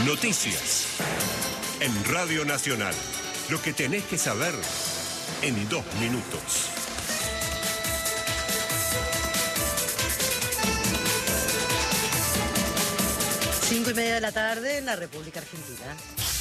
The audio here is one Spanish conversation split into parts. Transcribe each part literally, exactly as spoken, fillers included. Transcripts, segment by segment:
Noticias. En Radio Nacional. Lo que tenés que saber en dos minutos. Cinco y media de la tarde en la República Argentina.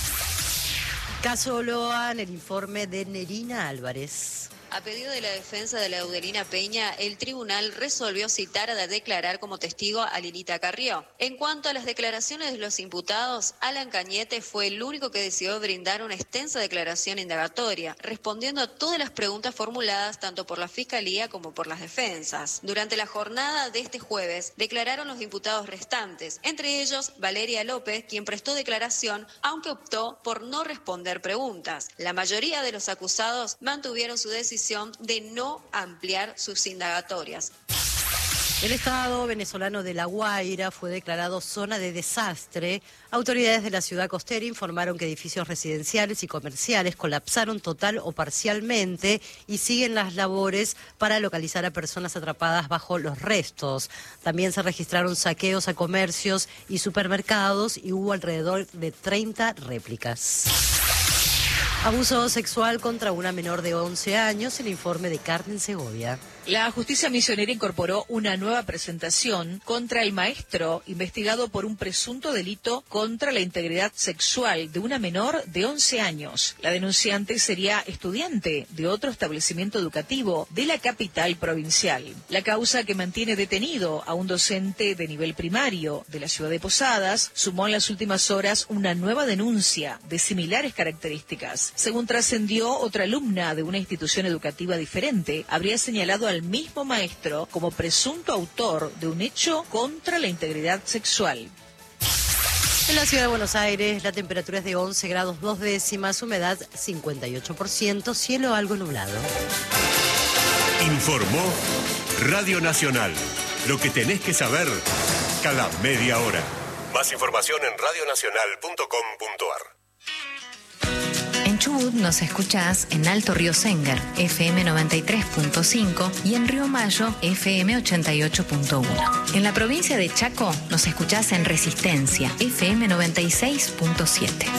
Caso Loa en el informe de Nerina Álvarez. A pedido de la defensa de Laudelina Peña, el tribunal resolvió citar a declarar como testigo a Lilita Carrió. En cuanto a las declaraciones de los imputados, Alan Cañete fue el único que decidió brindar una extensa declaración indagatoria, respondiendo a todas las preguntas formuladas tanto por la Fiscalía como por las defensas. Durante la jornada de este jueves, declararon los imputados restantes, entre ellos Valeria López, quien prestó declaración, aunque optó por no responder preguntas. La mayoría de los acusados mantuvieron su decisión de no ampliar sus indagatorias. El estado venezolano de La Guaira fue declarado zona de desastre. Autoridades de la ciudad costera informaron que edificios residenciales y comerciales colapsaron total o parcialmente y siguen las labores para localizar a personas atrapadas bajo los restos. También se registraron saqueos a comercios y supermercados y hubo alrededor de treinta réplicas. Abuso sexual contra una menor de once años, el informe de Carmen Segovia. La justicia misionera incorporó una nueva presentación contra el maestro investigado por un presunto delito contra la integridad sexual de una menor de once años. La denunciante sería estudiante de otro establecimiento educativo de la capital provincial. La causa, que mantiene detenido a un docente de nivel primario de la ciudad de Posadas, sumó en las últimas horas una nueva denuncia de similares características. Según trascendió, otra alumna de una institución educativa diferente habría señalado al mismo maestro como presunto autor de un hecho contra la integridad sexual. En la ciudad de Buenos Aires, la temperatura es de once grados dos décimas, humedad cincuenta y ocho por ciento, cielo algo nublado. Informó Radio Nacional. Lo que tenés que saber cada media hora. Más información en radio nacional punto com punto ar. En Chubut nos escuchás en Alto Río Sénger, F M noventa y tres punto cinco y en Río Mayo, F M ochenta y ocho punto uno. En la provincia de Chaco nos escuchás en Resistencia, F M noventa y seis punto siete.